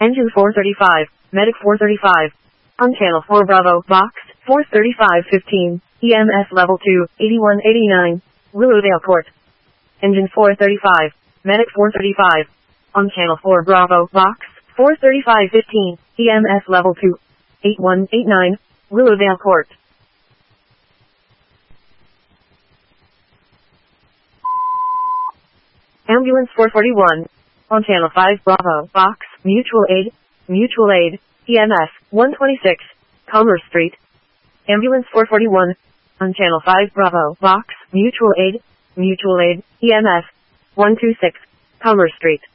Engine 435, Medic 435. On channel 4 Bravo, box 43515, EMS level 2, 8189, Willowdale Court. Engine 435, Medic 435. On channel 4 Bravo, box 43515, EMS level 2, 8189, Willowdale Court. Ambulance 441. On channel 5 Bravo, box, Mutual Aid, EMS, 126, Commerce Street. Ambulance 441. On channel 5 Bravo, box, Mutual Aid, EMS, 126, Commerce Street.